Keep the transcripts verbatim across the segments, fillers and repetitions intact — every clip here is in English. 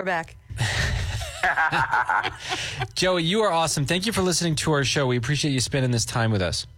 back. Joey, you are awesome. Thank you for listening to our show. We appreciate you spending this time with us.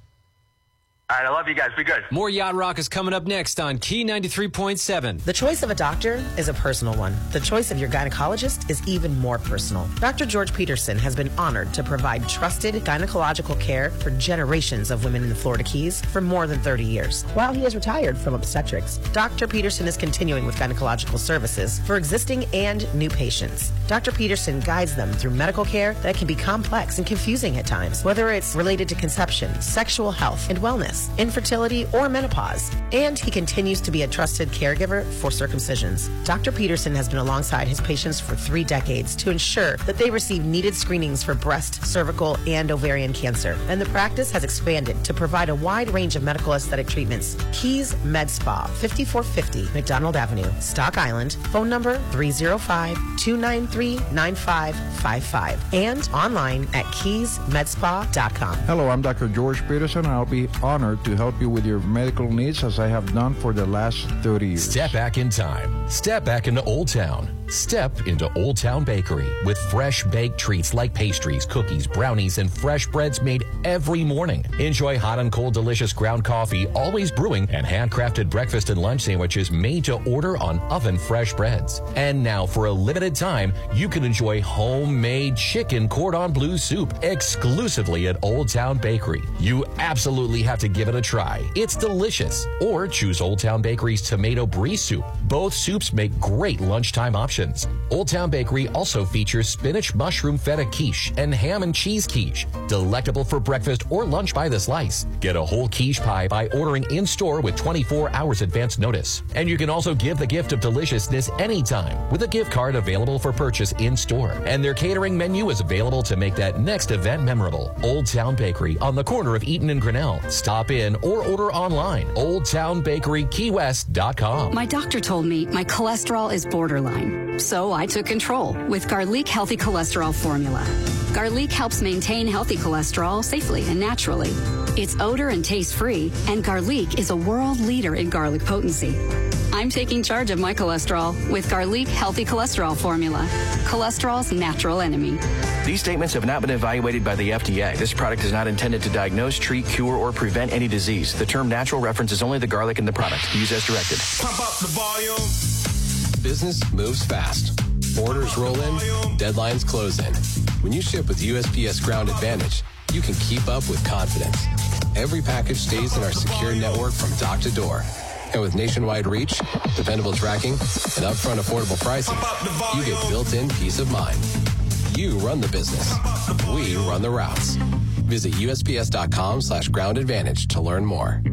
All right, I love you guys. Be good. More Yacht Rock is coming up next on Key ninety-three point seven. The choice of a doctor is a personal one. The choice of your gynecologist is even more personal. Doctor George Peterson has been honored to provide trusted gynecological care for generations of women in the Florida Keys for more than thirty years. While he is retired from obstetrics, Doctor Peterson is continuing with gynecological services for existing and new patients. Doctor Peterson guides them through medical care that can be complex and confusing at times, whether it's related to conception, sexual health and wellness, infertility, or menopause. And he continues to be a trusted caregiver for circumcisions. Doctor Peterson has been alongside his patients for three decades to ensure that they receive needed screenings for breast, cervical, and ovarian cancer. And the practice has expanded to provide a wide range of medical aesthetic treatments. Keys Med Spa, fifty-four fifty McDonald Avenue, Stock Island. Phone number three oh five, two nine three, nine five five five. And online at keys med spa dot com. Hello, I'm Doctor George Peterson. I'll be honored to help you with your medical needs as I have done for the last thirty years. Step back in time. Step back into Old Town. Step into Old Town Bakery with fresh baked treats like pastries, cookies, brownies, and fresh breads made every morning. Enjoy hot and cold delicious ground coffee, always brewing, and handcrafted breakfast and lunch sandwiches made to order on oven fresh breads. And now for a limited time, you can enjoy homemade chicken cordon bleu soup exclusively at Old Town Bakery. You absolutely have to give it a try. It's delicious. Or choose Old Town Bakery's tomato brie soup. Both soups make great lunchtime options. Old Town Bakery also features spinach mushroom feta quiche and ham and cheese quiche, delectable for breakfast or lunch by the slice. Get a whole quiche pie by ordering in-store with twenty-four hours advance notice. And you can also give the gift of deliciousness anytime with a gift card available for purchase in-store. And their catering menu is available to make that next event memorable. Old Town Bakery on the corner of Eaton and Grinnell. Stop in or order online. old town bakery key west dot com. My doctor told me my cholesterol is borderline. So I took control with Garlic Healthy Cholesterol Formula. Garlic helps maintain healthy cholesterol safely and naturally. It's odor and taste free, and Garlic is a world leader in garlic potency. I'm taking charge of my cholesterol with Garlic Healthy Cholesterol Formula. Cholesterol's natural enemy. These statements have not been evaluated by the F D A. This product is not intended to diagnose, treat, cure, or prevent any disease. The term natural references only the garlic in the product. Use as directed. Pump up the volume. Business moves fast. Orders roll in, deadlines close in. When you ship with U S P S Ground Advantage, you can keep up with confidence. Every package stays in our secure network from dock to door. And with nationwide reach, dependable tracking, and upfront affordable pricing, you get built-in peace of mind. You run the business. We run the routes. Visit U S P S dot com slash ground advantage to learn more.